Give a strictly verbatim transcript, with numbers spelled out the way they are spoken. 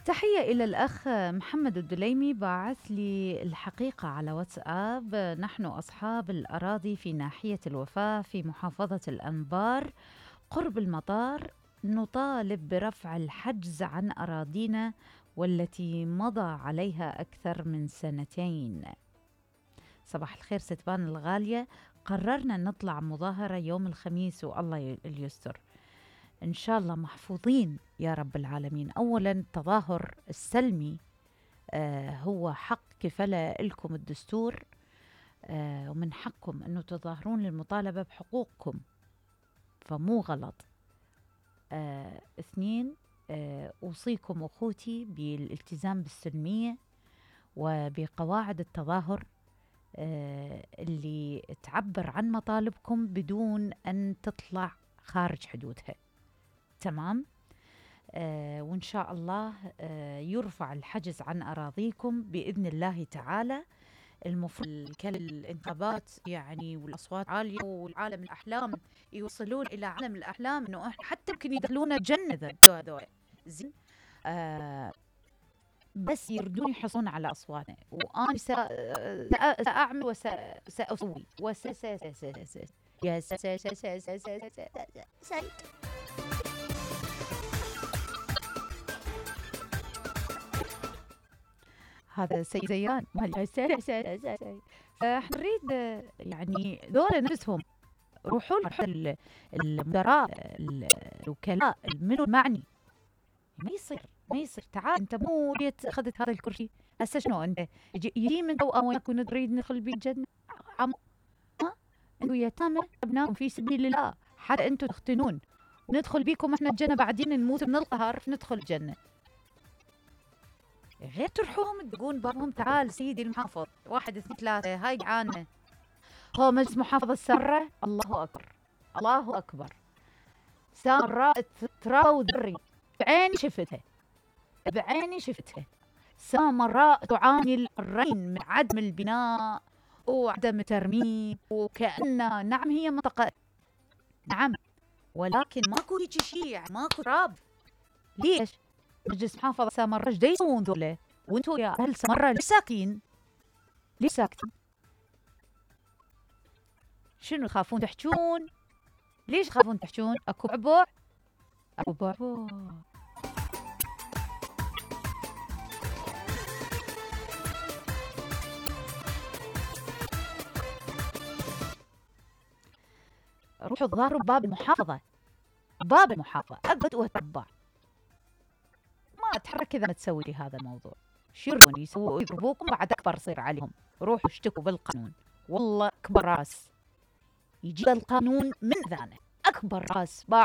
تحية إلى الأخ محمد الدليمي، باعث لي الحقيقة على واتساب: نحن أصحاب الأراضي في ناحية الوفاة في محافظة الأنبار قرب المطار نطالب برفع الحجز عن أراضينا والتي مضى عليها أكثر من سنتين. صباح الخير ستبان الغالية، قررنا نطلع مظاهرة يوم الخميس والله ي- اليستر إن شاء الله محفوظين يا رب العالمين. أولا التظاهر السلمي آه هو حق كفلة لكم الدستور، آه ومن حقكم أنه تظاهرون للمطالبة بحقوقكم، فمو غلط. آه اثنين، آه أوصيكم أخوتي بالالتزام بالسلمية وبقواعد التظاهر آه اللي تعبر عن مطالبكم بدون أن تطلع خارج حدودها. تمام. آه وإن شاء الله آه يرفع الحجز عن أراضيكم بإذن الله تعالى. المفروض كل الانتخابات يعني والأصوات عالية والعالم الأحلام يوصلون إلى عالم الأحلام، إنه إحنا حتى يمكن يدخلونا الجنة ذا- هذول. زين. آه بس يردون يحصلون على أصواتنا، وأنا سأ- سأ- سأعمل وسأسوي وس س- س- س- س- س- يا س- س- س- س- س- س- س- س- س- هذا سيد زيان مال- س- س- س- س- فاحنا نريد آه، يعني ذولا نفسهم روحوا لحد ال- المدراء، ال- الوكلاء، منو المعني. ما يصير ما يصير. تعال انت مو جيت اخذت هذا الكرسي، هسه شنو انت يجي يجي من توأم وياك ونريد ندخل بيه الجنه؟ عم ها انتوا يتامى ابنائكم في سبيل الله، حتى انتوا تختنون، ندخل بيكم احنا الجنه بعدين نموت من القهر ندخل الجنه. غير تروحوهم تقول بابهم تعال سيدي المحافظ واحد اثنين ثلاثه هاي جعانه. هو مجلس محافظه سره، الله اكبر الله اكبر. سامراء ترى وذري، بعيني شفتها بعيني شفتها. سامراء تعاني الأمرين من عدم البناء وعدم الترميم، وكأنها نعم هي منطقة، نعم، ولكن ماكو هيك شيء، ماكو تراب. ليش؟ مجلس محافظة سامراء ايش دا يسوون ذولا؟ وانتو يا أهل سامراء ليش ساكتين؟ ليش ساكتين؟ شنو تخافون تحجون؟ ليش تخافون تحجون؟ اكو بعبع؟ اكو بعبع. روحوا تظاهروا بباب المحافظة، باب المحافظة أقعد وأتبع. ما أتحرك إذا ما تسوي لي هذا الموضوع. شيرون يسووا يضربوكم بعد أكبر يصير عليهم. روحوا اشتكوا بالقانون، والله أكبر راس يجي القانون من ذانه، أكبر راس باع